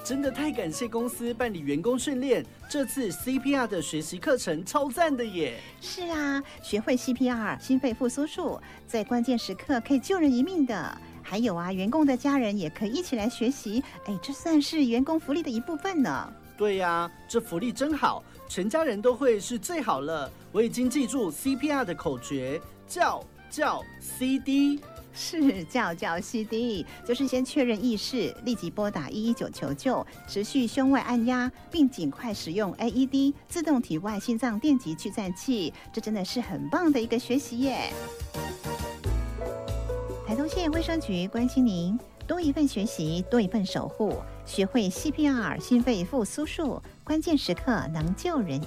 真的太感谢公司办理员工训练，这次 CPR 的学习课程超赞的耶！ 是啊，学会 CPR 心肺复苏术，在关键时刻可以救人一命的。还有啊，员工的家人也可以一起来学习，这算是员工福利的一部分呢。 对呀，这福利真好，全家人都会是最好了。我已经记住 CPR 的口诀，叫 CD。 是叫 CD， 就是先确认意识，立即拨打119求救，持续胸外按压，并尽快使用 AED 自动体外心脏电极去颤器。这真的是很棒的一个学习耶！台东县卫生局关心您，多一份学习，多一份守护，学会 CPR 心肺复苏术，关键时刻能救人